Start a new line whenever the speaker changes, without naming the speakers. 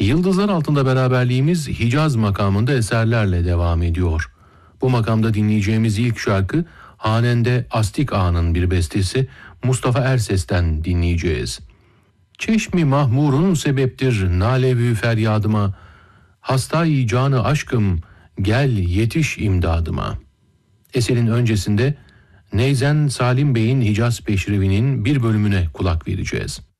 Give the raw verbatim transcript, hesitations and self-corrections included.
Yıldızlar altında beraberliğimiz Hicaz makamında eserlerle devam ediyor. Bu makamda dinleyeceğimiz ilk şarkı Hanende Astik Ağa'nın bir bestesi Mustafa Erses'ten dinleyeceğiz. Çeşmi mahmurun sebeptir nalevü feryadıma, hastayı canı aşkım gel yetiş imdadıma. Eserin öncesinde Neyzen Salim Bey'in Hicaz Peşrevi'nin bir bölümüne kulak vereceğiz.